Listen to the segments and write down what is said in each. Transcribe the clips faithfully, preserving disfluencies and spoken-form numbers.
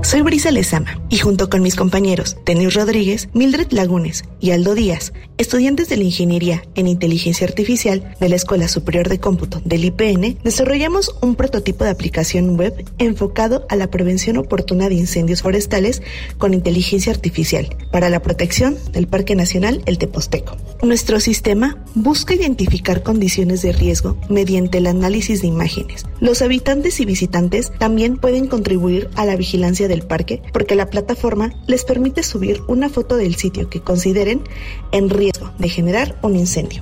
Soy Brisa Lezama y junto con mis compañeros Denis Rodríguez, Mildred Lagunes y Aldo Díaz, estudiantes de la Ingeniería en Inteligencia Artificial de la Escuela Superior de Cómputo del I P N, desarrollamos un prototipo de aplicación web enfocado a la prevención oportuna de incendios forestales con inteligencia artificial para la protección del Parque Nacional El Teposteco. Nuestro sistema busca identificar condiciones de riesgo mediante el análisis de imágenes. Los habitantes y visitantes también pueden contribuir a la vigilancia del parque porque la plataforma les permite subir una foto del sitio que consideren en riesgo de generar un incendio.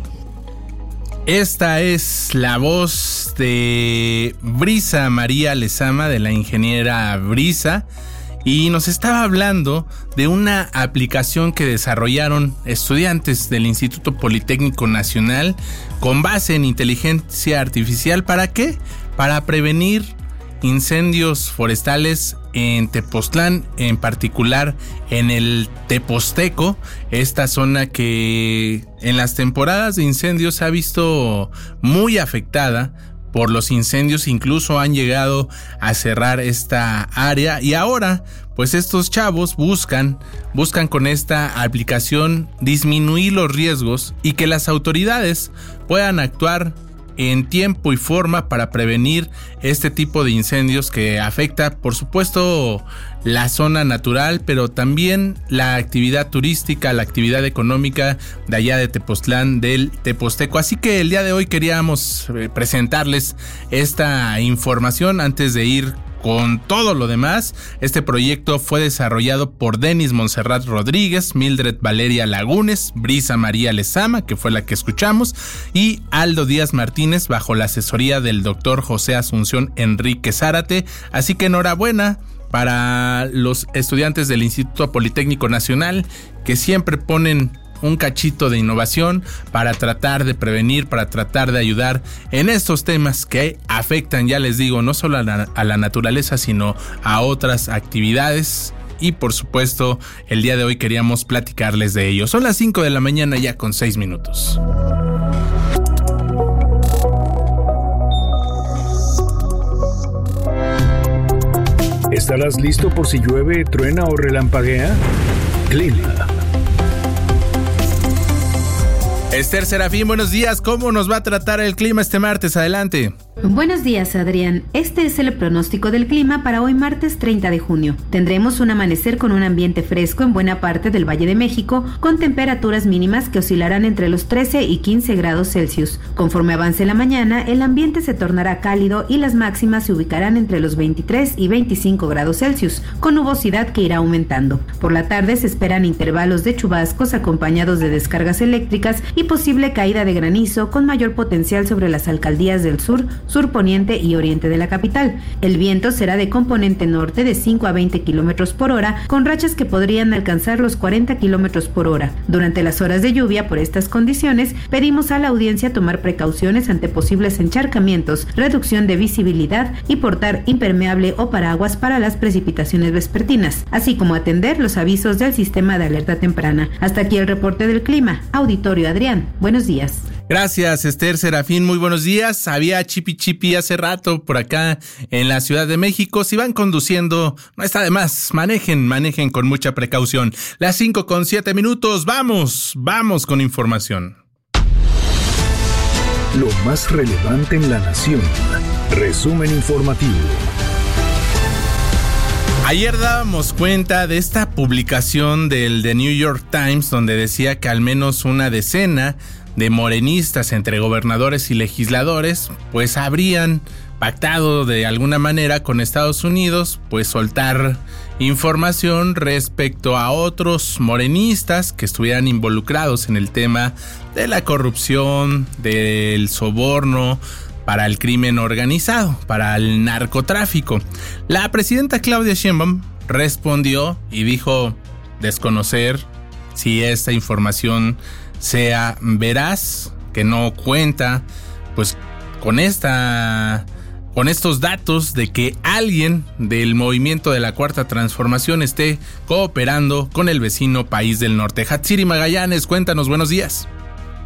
Esta es la voz de Brisa María Lezama, de la ingeniera Brisa, y nos estaba hablando de una aplicación que desarrollaron estudiantes del Instituto Politécnico Nacional con base en inteligencia artificial. ¿Para qué? Para prevenir incendios forestales en Tepoztlán, en particular en el Teposteco, esta zona que en las temporadas de incendios se ha visto muy afectada por los incendios, incluso han llegado a cerrar esta área y ahora pues estos chavos buscan, buscan con esta aplicación disminuir los riesgos y que las autoridades puedan actuar en tiempo y forma para prevenir este tipo de incendios que afecta, por supuesto, la zona natural, pero también la actividad turística, la actividad económica de allá de Tepoztlán del Teposteco. Así que el día de hoy queríamos presentarles esta información antes de ir con todo lo demás. Este proyecto fue desarrollado por Denis Montserrat Rodríguez, Mildred Valeria Lagunes, Brisa María Lezama, que fue la que escuchamos, y Aldo Díaz Martínez, bajo la asesoría del doctor José Asunción Enrique Zárate. Así que enhorabuena para los estudiantes del Instituto Politécnico Nacional, que siempre ponen un cachito de innovación para tratar de prevenir, para tratar de ayudar en estos temas que afectan, ya les digo, no solo a la, a la naturaleza, sino a otras actividades. Y por supuesto, el día de hoy queríamos platicarles de ello. Son las cinco de la mañana ya con seis minutos. ¿Estarás listo por si llueve, truena o relampaguea? Clima. Esther Serafín, buenos días. ¿Cómo nos va a tratar el clima este martes? Adelante. Buenos días, Adrián. Este es el pronóstico del clima para hoy martes treinta de junio. Tendremos un amanecer con un ambiente fresco en buena parte del Valle de México, con temperaturas mínimas que oscilarán entre los trece y quince grados Celsius. Conforme avance la mañana, el ambiente se tornará cálido y las máximas se ubicarán entre los veintitrés y veinticinco grados Celsius, con nubosidad que irá aumentando. Por la tarde se esperan intervalos de chubascos acompañados de descargas eléctricas y posible caída de granizo con mayor potencial sobre las alcaldías del sur, sur poniente y oriente de la capital. El viento será de componente norte de cinco a veinte kilómetros por hora, con rachas que podrían alcanzar los cuarenta kilómetros por hora. Durante las horas de lluvia, por estas condiciones, pedimos a la audiencia tomar precauciones ante posibles encharcamientos, reducción de visibilidad y portar impermeable o paraguas para las precipitaciones vespertinas, así como atender los avisos del sistema de alerta temprana. Hasta aquí el reporte del clima. Auditorio Adrián, buenos días. Gracias, Esther Serafín, muy buenos días. Había chipi chipi hace rato por acá en la Ciudad de México. Si van conduciendo, no está de más, manejen, manejen con mucha precaución. Las cinco con siete minutos, vamos, vamos con información. Lo más relevante en la nación. Resumen informativo. Ayer dábamos cuenta de esta publicación del The New York Times donde decía que al menos una decena de morenistas entre gobernadores y legisladores pues habrían pactado de alguna manera con Estados Unidos pues soltar información respecto a otros morenistas que estuvieran involucrados en el tema de la corrupción, del soborno, para el crimen organizado, para el narcotráfico. La presidenta Claudia Sheinbaum respondió y dijo desconocer si esta información sea veraz, que no cuenta pues con esta con estos datos de que alguien del movimiento de la Cuarta Transformación esté cooperando con el vecino país del norte. Hatsiri Magallanes, cuéntanos, buenos días.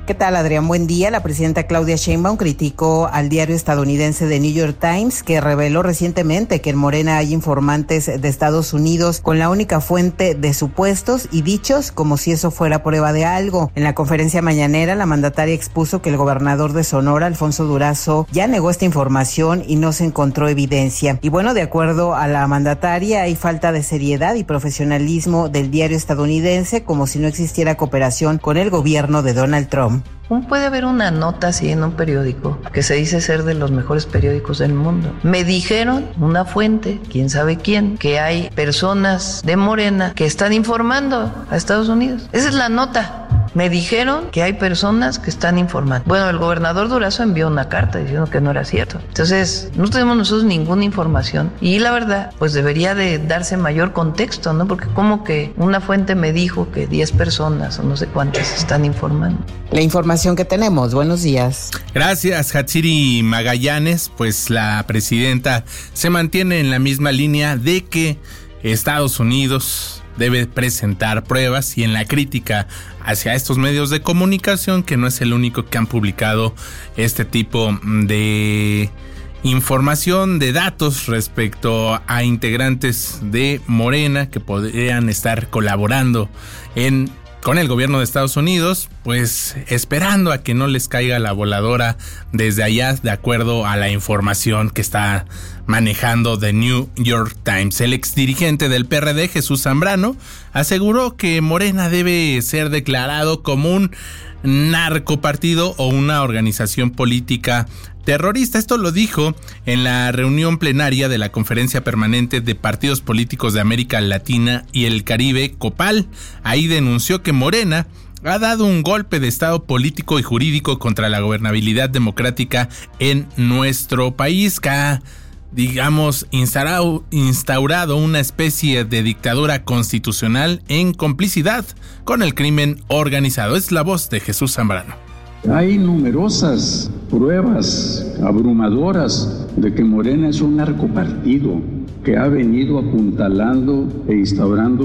¿Qué tal, Adrián? Buen día. La presidenta Claudia Sheinbaum criticó al diario estadounidense The New York Times, que reveló recientemente que en Morena hay informantes de Estados Unidos con la única fuente de supuestos y dichos como si eso fuera prueba de algo. En la conferencia mañanera, la mandataria expuso que el gobernador de Sonora, Alfonso Durazo, ya negó esta información y no se encontró evidencia. Y bueno, de acuerdo a la mandataria, hay falta de seriedad y profesionalismo del diario estadounidense, como si no existiera cooperación con el gobierno de Donald Trump. ¿Cómo puede haber una nota así en un periódico que se dice ser de los mejores periódicos del mundo? Me dijeron, una fuente, quién sabe quién, que hay personas de Morena que están informando a Estados Unidos. Esa es la nota. Me dijeron que hay personas que están informando. Bueno, el gobernador Durazo envió una carta diciendo que no era cierto. Entonces, no tenemos nosotros ninguna información. Y la verdad, pues debería de darse mayor contexto, ¿no? Porque como que una fuente me dijo que diez personas o no sé cuántas están informando. La información que tenemos. Buenos días. Gracias, Hatsiri Magallanes. Pues la presidenta se mantiene en la misma línea de que Estados Unidos debe presentar pruebas, y en la crítica hacia estos medios de comunicación, que no es el único que han publicado este tipo de información, de datos respecto a integrantes de Morena que podrían estar colaborando en con el gobierno de Estados Unidos, pues esperando a que no les caiga la voladora desde allá, de acuerdo a la información que está manejando The New York Times. El exdirigente del P R D, Jesús Zambrano, aseguró que Morena debe ser declarado como un narcopartido o una organización política terrorista. Esto lo dijo en la reunión plenaria de la Conferencia Permanente de Partidos Políticos de América Latina y el Caribe, COPAL. Ahí denunció que Morena ha dado un golpe de estado político y jurídico contra la gobernabilidad democrática en nuestro país, que ha, digamos, instaurado, instaurado una especie de dictadura constitucional en complicidad con el crimen organizado. Es la voz de Jesús Zambrano. Hay numerosas pruebas abrumadoras de que Morena es un narcopartido que ha venido apuntalando e instaurando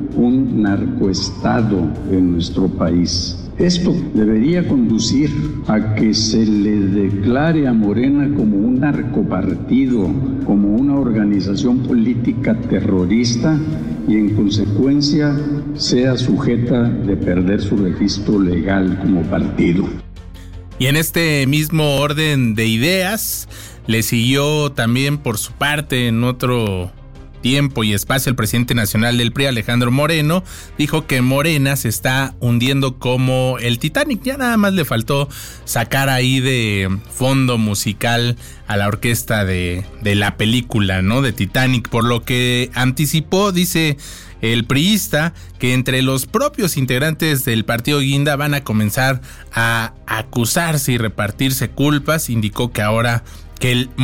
un narcoestado en nuestro país. Esto debería conducir a que se le declare a Morena como un narcopartido, como una organización política terrorista, y en consecuencia sea sujeta de perder su registro legal como partido. Y en este mismo orden de ideas, le siguió también por su parte en otro tiempo y espacio el presidente nacional del P R I, Alejandro Moreno. Dijo que Morena se está hundiendo como el Titanic. Ya nada más le faltó sacar ahí de fondo musical a la orquesta de, de la película, ¿no? De Titanic, por lo que anticipó, dice el priista, que entre los propios integrantes del partido Guinda van a comenzar a acusarse y repartirse culpas. Indicó que ahora que el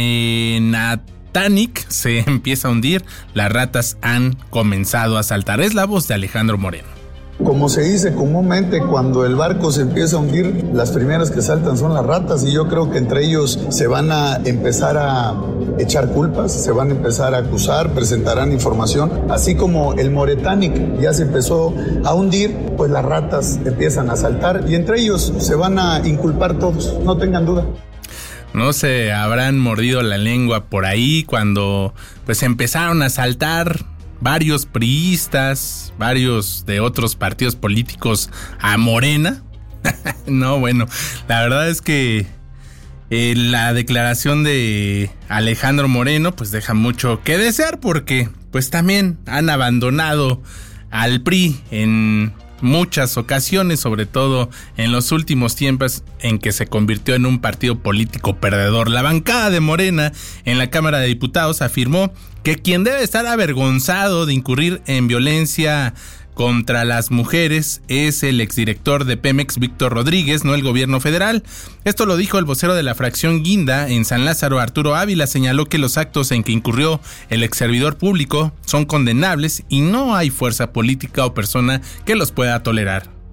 Morena Titanic se empieza a hundir, las ratas han comenzado a saltar. Es la voz de Alejandro Moreno. Como se dice comúnmente, cuando el barco se empieza a hundir, las primeras que saltan son las ratas, y yo creo que entre ellos se van a empezar a echar culpas, se van a empezar a acusar, presentarán información, así como el Moretanic ya se empezó a hundir, pues las ratas empiezan a saltar y entre ellos se van a inculpar todos, no tengan duda. No se habrán mordido la lengua por ahí cuando pues empezaron a saltar varios priistas, varios de otros partidos políticos a Morena. No, bueno, la verdad es que eh, la declaración de Alejandro Moreno pues deja mucho que desear, porque pues también han abandonado al P R I en muchas ocasiones, sobre todo en los últimos tiempos en que se convirtió en un partido político perdedor. La bancada de Morena en la Cámara de Diputados afirmó que quien debe estar avergonzado de incurrir en violencia contra las mujeres es el exdirector de Pemex, Víctor Rodríguez, no el gobierno federal. Esto lo dijo el vocero de la fracción Guinda en San Lázaro, Arturo Ávila. Señaló que los actos en que incurrió el exservidor público son condenables y no hay fuerza política o persona que los pueda tolerar.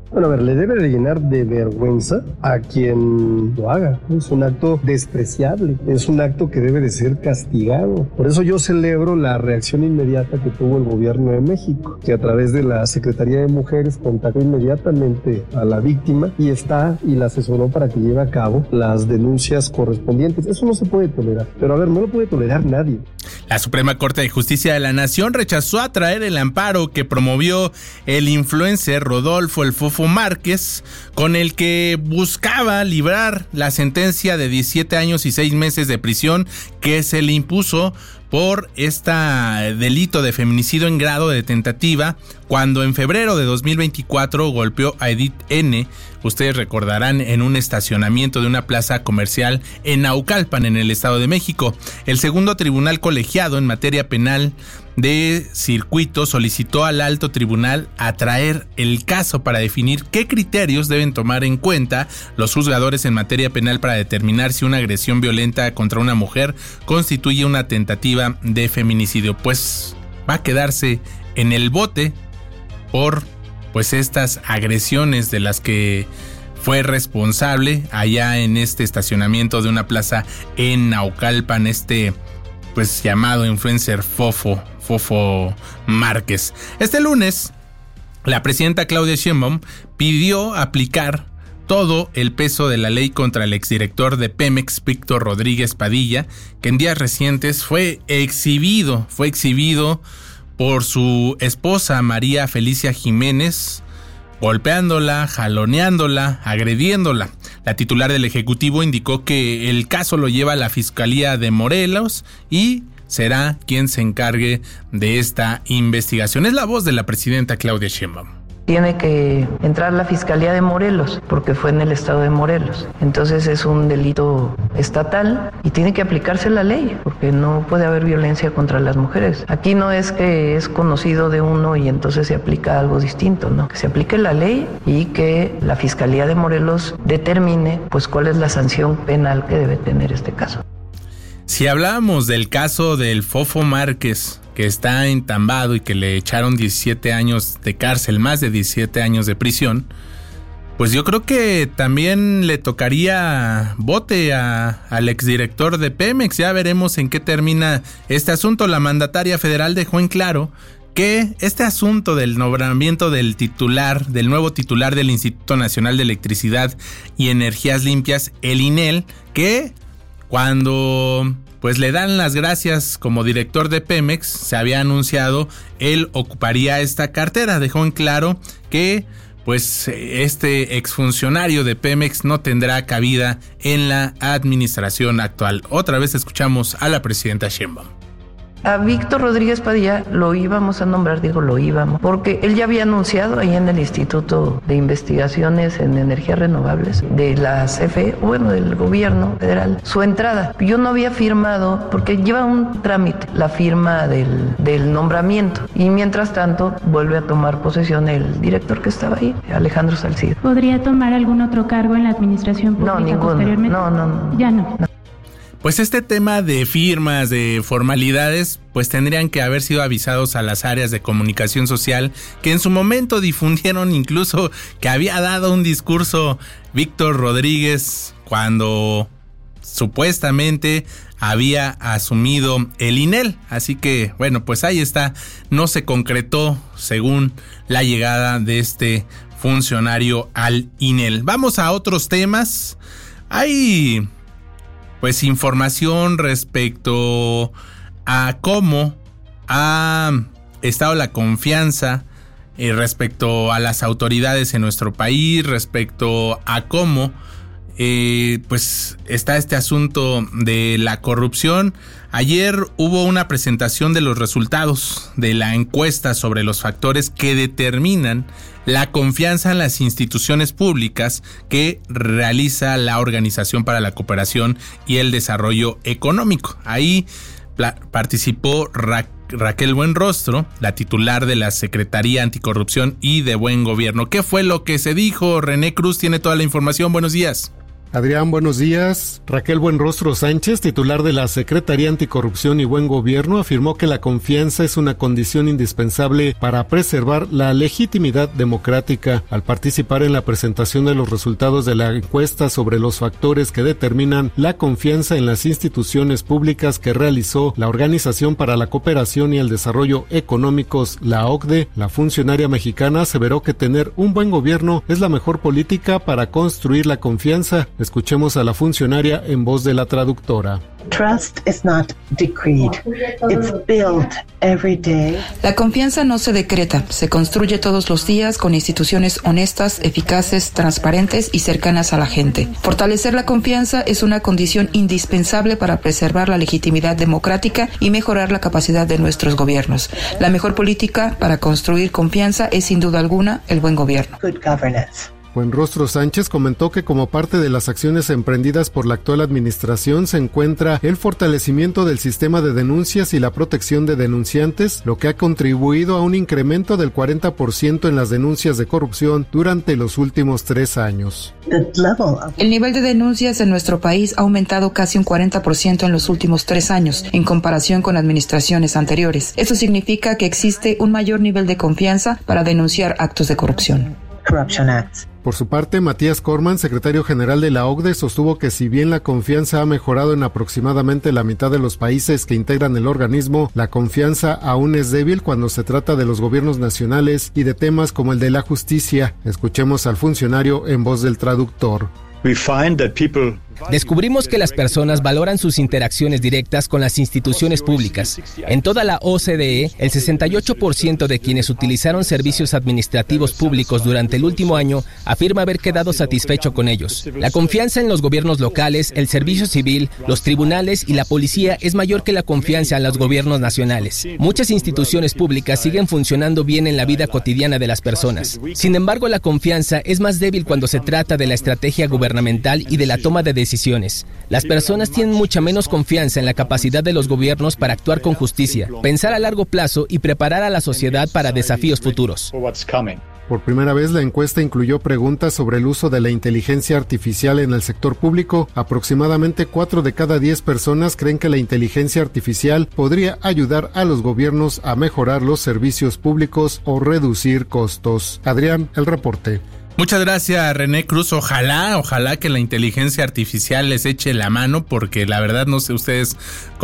Bueno, a ver, le debe de llenar de vergüenza a quien lo haga. Es un acto despreciable, es un acto que debe de ser castigado. Por eso yo celebro la reacción inmediata que tuvo el gobierno de México, que a través de la Secretaría de Mujeres contactó inmediatamente a la víctima y está y la asesoró para que lleve a cabo las denuncias correspondientes. Eso no se puede tolerar, pero a ver, no lo puede tolerar nadie. La Suprema Corte de Justicia de la Nación rechazó atraer el amparo que promovió el influencer Rodolfo El Fofo Márquez, con el que buscaba librar la sentencia de diecisiete años y seis meses de prisión que se le impuso por este delito de feminicidio en grado de tentativa, cuando en febrero de dos mil veinticuatro golpeó a Edith N., ustedes recordarán, en un estacionamiento de una plaza comercial en Naucalpan, en el Estado de México. El segundo tribunal colegiado en materia penal de circuito solicitó al alto tribunal atraer el caso para definir qué criterios deben tomar en cuenta los juzgadores en materia penal para determinar si una agresión violenta contra una mujer constituye una tentativa de feminicidio. Pues va a quedarse en el bote por pues estas agresiones de las que fue responsable allá en este estacionamiento de una plaza en Naucalpan, este pues llamado influencer Fofo, Fofo Márquez. Este lunes, la presidenta Claudia Sheinbaum pidió aplicar todo el peso de la ley contra el exdirector de Pemex, Víctor Rodríguez Padilla, que en días recientes fue exhibido, fue exhibido por su esposa María Felicia Jiménez, golpeándola, jaloneándola, agrediéndola. La titular del Ejecutivo indicó que el caso lo lleva a la Fiscalía de Morelos y será quien se encargue de esta investigación. Es la voz de la presidenta Claudia Sheinbaum. Tiene que entrar la Fiscalía de Morelos, porque fue en el estado de Morelos. Entonces es un delito estatal y tiene que aplicarse la ley, porque no puede haber violencia contra las mujeres. Aquí no es que es conocido de uno y entonces se aplica algo distinto, no. Que se aplique la ley y que la Fiscalía de Morelos determine pues cuál es la sanción penal que debe tener este caso. Si hablábamos del caso del Fofo Márquez, que está entambado y que le echaron diecisiete años de cárcel, más de diecisiete años de prisión, pues yo creo que también le tocaría bote a, al exdirector de Pemex. Ya veremos en qué termina este asunto. La mandataria federal dejó en claro que este asunto del nombramiento del titular, del nuevo titular del Instituto Nacional de Electricidad y Energías Limpias, el I N E L, que cuando pues le dan las gracias como director de Pemex, se había anunciado, él ocuparía esta cartera. Dejó en claro que pues este exfuncionario de Pemex no tendrá cabida en la administración actual. Otra vez escuchamos a la presidenta Sheinbaum. A Víctor Rodríguez Padilla lo íbamos a nombrar, digo lo íbamos, porque él ya había anunciado ahí en el Instituto de Investigaciones en Energías Renovables de la C F E, bueno, del gobierno federal, su entrada. Yo no había firmado, porque lleva un trámite, la firma del, del nombramiento, y mientras tanto vuelve a tomar posesión el director que estaba ahí, Alejandro Salcido. ¿Podría tomar algún otro cargo en la administración pública no, ninguno. posteriormente? No, no, no. Ya no. no. Pues este tema de firmas, de formalidades, pues tendrían que haber sido avisados a las áreas de comunicación social que en su momento difundieron incluso que había dado un discurso Víctor Rodríguez cuando supuestamente había asumido el I N E L. Así que, bueno, pues ahí está. No se concretó según la llegada de este funcionario al I N E L. Vamos a otros temas. Hay pues información respecto a cómo ha estado la confianza eh, respecto a las autoridades en nuestro país, respecto a cómo eh, pues está este asunto de la corrupción. Ayer hubo una presentación de los resultados de la encuesta sobre los factores que determinan la confianza en las instituciones públicas que realiza la Organización para la Cooperación y el Desarrollo Económico. Ahí pla- participó Ra- Raquel Buenrostro, la titular de la Secretaría Anticorrupción y de Buen Gobierno. ¿Qué fue lo que se dijo? René Cruz tiene toda la información. Buenos días. Adrián, buenos días. Raquel Buenrostro Sánchez, titular de la Secretaría Anticorrupción y Buen Gobierno, afirmó que la confianza es una condición indispensable para preservar la legitimidad democrática. Al participar en la presentación de los resultados de la encuesta sobre los factores que determinan la confianza en las instituciones públicas que realizó la Organización para la Cooperación y el Desarrollo Económicos, la O C D E, la funcionaria mexicana aseveró que tener un buen gobierno es la mejor política para construir la confianza. Escuchemos a la funcionaria en voz de la traductora. Trust is not decreed. It's built every day. La confianza no se decreta, se construye todos los días con instituciones honestas, eficaces, transparentes y cercanas a la gente. Fortalecer la confianza es una condición indispensable para preservar la legitimidad democrática y mejorar la capacidad de nuestros gobiernos. La mejor política para construir confianza es sin duda alguna el buen gobierno. Good governance. Buenrostro Sánchez comentó que como parte de las acciones emprendidas por la actual administración se encuentra el fortalecimiento del sistema de denuncias y la protección de denunciantes, lo que ha contribuido a un incremento del cuarenta por ciento en las denuncias de corrupción durante los últimos tres años. El nivel de denuncias en nuestro país ha aumentado casi un cuarenta por ciento en los últimos tres años, en comparación con administraciones anteriores. Esto significa que existe un mayor nivel de confianza para denunciar actos de corrupción. Corruption Acts. Por su parte, Matías Corman, secretario general de la O C D E, sostuvo que si bien la confianza ha mejorado en aproximadamente la mitad de los países que integran el organismo, la confianza aún es débil cuando se trata de los gobiernos nacionales y de temas como el de la justicia. Escuchemos al funcionario en voz del traductor. We find that people Descubrimos que las personas valoran sus interacciones directas con las instituciones públicas. En toda la O C D E, el sesenta y ocho por ciento de quienes utilizaron servicios administrativos públicos durante el último año afirma haber quedado satisfecho con ellos. La confianza en los gobiernos locales, el servicio civil, los tribunales y la policía es mayor que la confianza en los gobiernos nacionales. Muchas instituciones públicas siguen funcionando bien en la vida cotidiana de las personas. Sin embargo, la confianza es más débil cuando se trata de la estrategia gubernamental y de la toma de decisiones. decisiones. Las personas tienen mucha menos confianza en la capacidad de los gobiernos para actuar con justicia, pensar a largo plazo y preparar a la sociedad para desafíos futuros. Por primera vez, la encuesta incluyó preguntas sobre el uso de la inteligencia artificial en el sector público. Aproximadamente cuatro de cada diez personas creen que la inteligencia artificial podría ayudar a los gobiernos a mejorar los servicios públicos o reducir costos. Adrián, el reporte. Muchas gracias, René Cruz. Ojalá, ojalá que la inteligencia artificial les eche la mano, porque la verdad no sé ustedes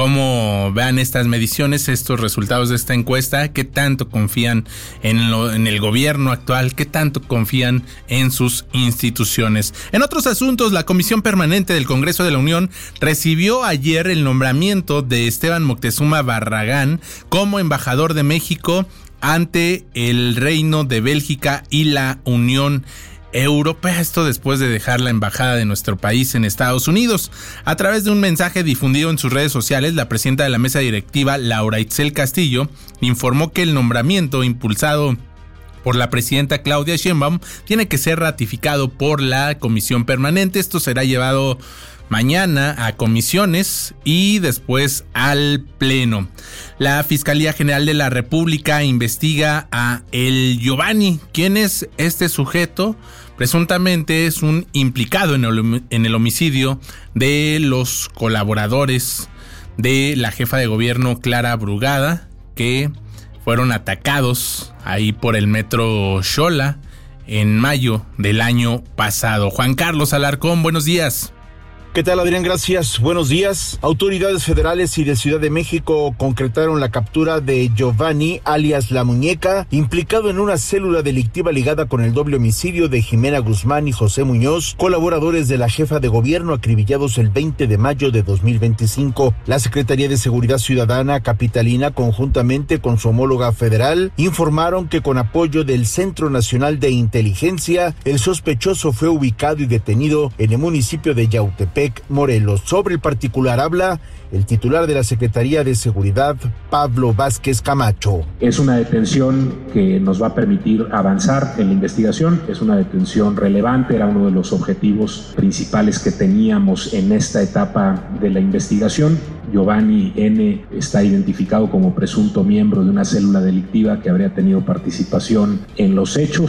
cómo vean estas mediciones, estos resultados de esta encuesta, qué tanto confían en, lo, en el gobierno actual, qué tanto confían en sus instituciones. En otros asuntos, la Comisión Permanente del Congreso de la Unión recibió ayer el nombramiento de Esteban Moctezuma Barragán como embajador de México ante el Reino de Bélgica y la Unión Europea, esto después de dejar la embajada de nuestro país en Estados Unidos. A través de un mensaje difundido en sus redes sociales, la presidenta de la mesa directiva, Laura Itzel Castillo, informó que el nombramiento impulsado por la presidenta Claudia Sheinbaum tiene que ser ratificado por la Comisión Permanente. Esto será llevado mañana a comisiones y después al Pleno. La Fiscalía General de la República investiga a El Giovanni. ¿Quién es este sujeto? Presuntamente es un implicado en el, en el homicidio de los colaboradores de la jefa de gobierno Clara Brugada, que fueron atacados ahí por el metro Xola en mayo del año pasado. Juan Carlos Alarcón, buenos días. ¿Qué tal, Adrián? Gracias. Buenos días. Autoridades federales y de Ciudad de México concretaron la captura de Giovanni, alias La Muñeca, implicado en una célula delictiva ligada con el doble homicidio de Jimena Guzmán y José Muñoz, colaboradores de la jefa de gobierno acribillados el veinte de mayo de dos mil veinticinco. La Secretaría de Seguridad Ciudadana capitalina, conjuntamente con su homóloga federal, informaron que con apoyo del Centro Nacional de Inteligencia, el sospechoso fue ubicado y detenido en el municipio de Yautepec, Morelos. Sobre el particular habla el titular de la Secretaría de Seguridad, Pablo Vázquez Camacho. Es una detención que nos va a permitir avanzar en la investigación, es una detención relevante, era uno de los objetivos principales que teníamos en esta etapa de la investigación. Giovanni N. está identificado como presunto miembro de una célula delictiva que habría tenido participación en los hechos.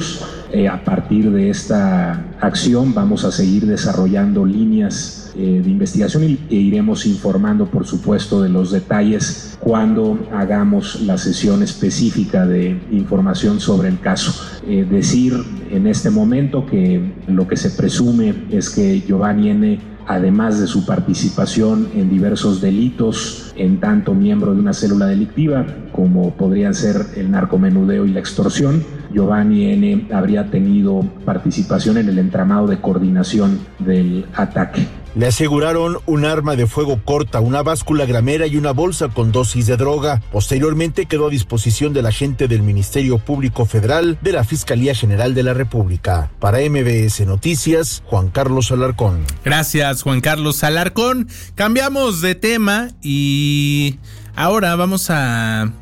Eh, a partir de esta acción vamos a seguir desarrollando líneas eh, de investigación y, e iremos informando, por supuesto, de los detalles cuando hagamos la sesión específica de información sobre el caso. Eh, decir en este momento que lo que se presume es que Giovanni N., además de su participación en diversos delitos, en tanto miembro de una célula delictiva, como podrían ser el narcomenudeo y la extorsión, Giovanni N. habría tenido participación en el entramado de coordinación del ataque. Le aseguraron un arma de fuego corta, una báscula gramera y una bolsa con dosis de droga. Posteriormente quedó a disposición del agente del Ministerio Público Federal de la Fiscalía General de la República. Para M B S Noticias, Juan Carlos Alarcón. Gracias, Juan Carlos Alarcón. Cambiamos de tema y ahora vamos a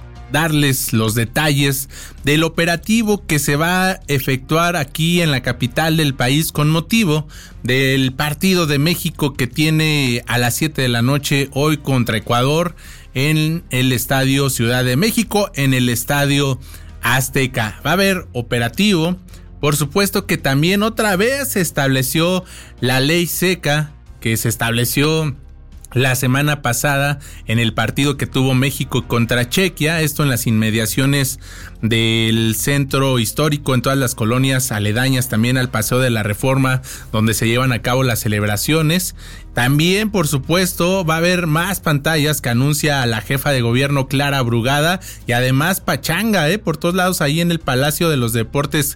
darles los detalles del operativo que se va a efectuar aquí en la capital del país con motivo del partido de México que tiene a las siete de la noche hoy contra Ecuador en el Estadio Ciudad de México, en el Estadio Azteca. Va a haber operativo. Por supuesto que también otra vez se estableció la ley seca que se estableció la semana pasada en el partido que tuvo México contra Chequia, esto en las inmediaciones del centro histórico, en todas las colonias aledañas también al Paseo de la Reforma, donde se llevan a cabo las celebraciones. También, por supuesto, va a haber más pantallas que anuncia la jefa de gobierno Clara Brugada y además pachanga, eh, por todos lados ahí en el Palacio de los Deportes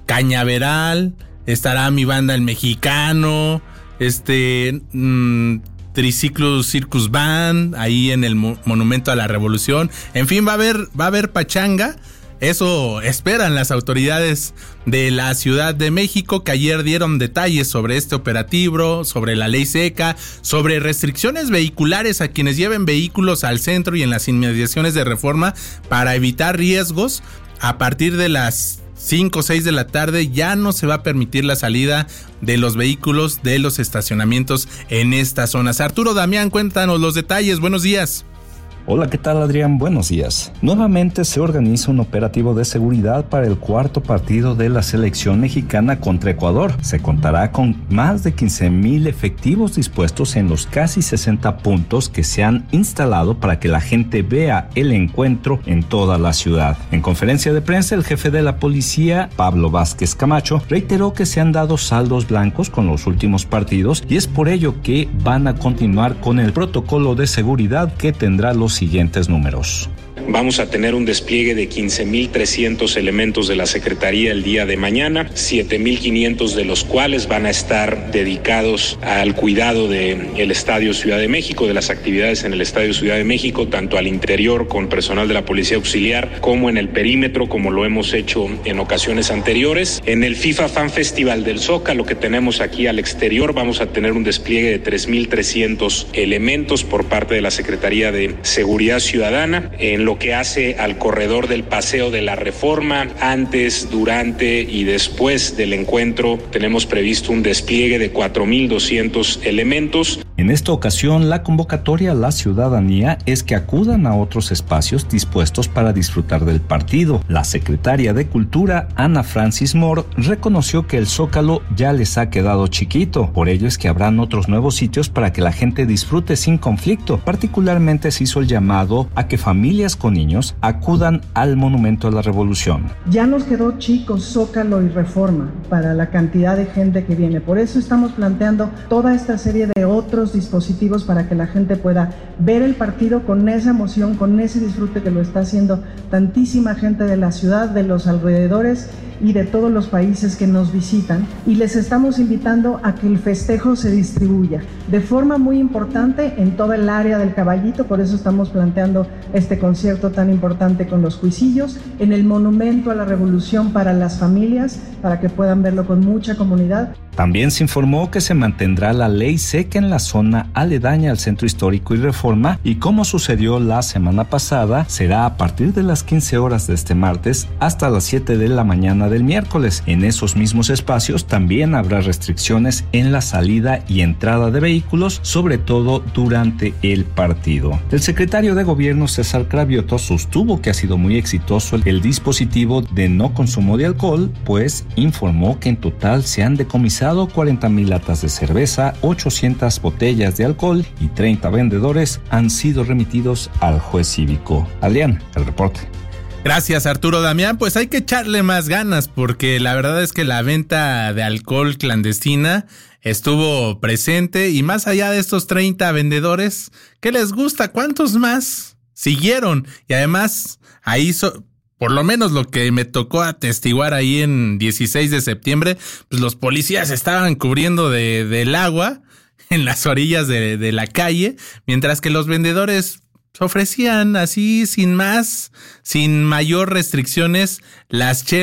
Cañaveral. Estará mi banda El Mexicano, este... Mmm, Triciclo Circus Band, ahí en el Mo- Monumento a la Revolución. En fin, va a haber, va a haber pachanga. Eso esperan las autoridades de la Ciudad de México, que ayer dieron detalles sobre este operativo, sobre la ley seca, sobre restricciones vehiculares a quienes lleven vehículos al centro y en las inmediaciones de Reforma para evitar riesgos. A partir de las cinco o seis de la tarde ya no se va a permitir la salida de los vehículos de los estacionamientos en estas zonas. Arturo Damián, cuéntanos los detalles. Buenos días. Hola, ¿qué tal, Adrián? Buenos días. Nuevamente se organiza un operativo de seguridad para el cuarto partido de la selección mexicana contra Ecuador. Se contará con más de quince mil efectivos dispuestos en los casi sesenta puntos que se han instalado para que la gente vea el encuentro en toda la ciudad. En conferencia de prensa, el jefe de la policía, Pablo Vázquez Camacho, reiteró que se han dado saldos blancos con los últimos partidos y es por ello que van a continuar con el protocolo de seguridad que tendrá los siguientes números. Vamos a tener un despliegue de quince mil trescientos elementos de la Secretaría el día de mañana, siete mil quinientos de los cuales van a estar dedicados al cuidado del Estadio Ciudad de México, de las actividades en el Estadio Ciudad de México, tanto al interior con personal de la Policía Auxiliar como en el perímetro, como lo hemos hecho en ocasiones anteriores. En el FIFA Fan Festival del Zócalo que tenemos aquí al exterior, vamos a tener un despliegue de tres mil trescientos elementos por parte de la Secretaría de Seguridad Ciudadana. En lo que hace al corredor del Paseo de la Reforma, antes, durante y después del encuentro, tenemos previsto un despliegue de cuatro mil doscientos elementos. En esta ocasión, la convocatoria a la ciudadanía es que acudan a otros espacios dispuestos para disfrutar del partido. La secretaria de Cultura, Ana Francis Moore, reconoció que el Zócalo ya les ha quedado chiquito. Por ello es que habrán otros nuevos sitios para que la gente disfrute sin conflicto. Particularmente se hizo el llamado a que familias con niños acudan al Monumento a la Revolución. Ya nos quedó chico Zócalo y Reforma para la cantidad de gente que viene. Por eso estamos planteando toda esta serie de otros dispositivos para que la gente pueda ver el partido con esa emoción, con ese disfrute que lo está haciendo tantísima gente de la ciudad, de los alrededores y de todos los países que nos visitan. Y les estamos invitando a que el festejo se distribuya de forma muy importante en toda el área del Caballito. Por eso estamos planteando este concierto tan importante con los Cuisillos, en el Monumento a la Revolución para las familias, para que puedan verlo con mucha comunidad. También se informó que se mantendrá la ley seca en la zona aledaña al Centro Histórico y Reforma, y como sucedió la semana pasada, será a partir de las quince horas de este martes hasta las siete de la mañana del miércoles. En esos mismos espacios también habrá restricciones en la salida y entrada de vehículos, sobre todo durante el partido. El secretario de Gobierno, César Cravioto, sostuvo que ha sido muy exitoso el dispositivo de no consumo de alcohol, pues informó que en total se han decomisado cuarenta mil latas de cerveza, ochocientas botellas de alcohol y treinta vendedores han sido remitidos al juez cívico. Adrián, el reporte. Gracias, Arturo Damián. Pues hay que echarle más ganas, porque la verdad es que la venta de alcohol clandestina estuvo presente, y más allá de estos treinta vendedores, ¿qué les gusta? ¿Cuántos más siguieron? Y además, ahí so, por lo menos lo que me tocó atestiguar ahí en dieciséis de septiembre, pues los policías estaban cubriendo de, del agua en las orillas de, de la calle, mientras que los vendedores ofrecían así sin más, sin mayor restricciones, las chelas